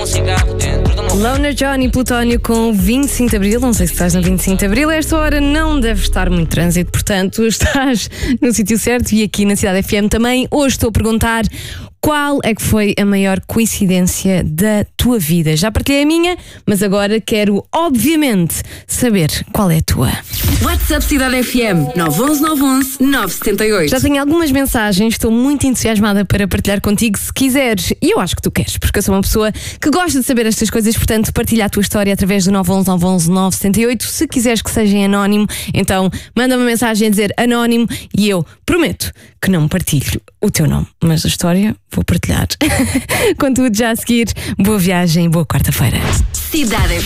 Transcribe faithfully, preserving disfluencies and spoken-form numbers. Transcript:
cigarro dentro do meu... Loner John e Plutónio com vinte e cinco de Abril. Não sei se estás no vinte e cinco de Abril. A esta hora não deve estar muito trânsito, portanto estás no sítio certo. E aqui na Cidade F M também. Hoje estou a perguntar: qual é que foi a maior coincidência da tua vida? Já partilhei a minha, mas agora quero, obviamente, saber qual é a tua. WhatsApp Cidade F M nove um um nove um um nove sete oito. Já tenho algumas mensagens, estou muito entusiasmada para partilhar contigo, se quiseres. E eu acho que tu queres, porque eu sou uma pessoa que gosta de saber estas coisas, portanto partilha a tua história através do nove um um nove um um nove sete oito. Se quiseres que seja em anónimo, então manda uma mensagem a dizer anónimo e eu prometo que não partilho o teu nome, mas a história vou partilhar. Contudo, já a seguir, boa viagem, boa quarta-feira. Cidade